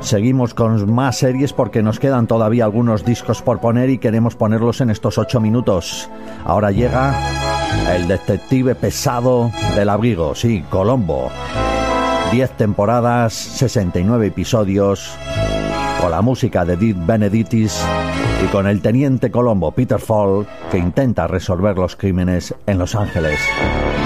Seguimos con más series porque nos quedan todavía algunos discos por poner y queremos ponerlos en estos 8 minutos. Ahora llega el detective pesado del abrigo, sí, Columbo. 10 temporadas, 69 episodios, con la música de Dee Benedictis y con el teniente Columbo, Peter Falk, que intenta resolver los crímenes en Los Ángeles.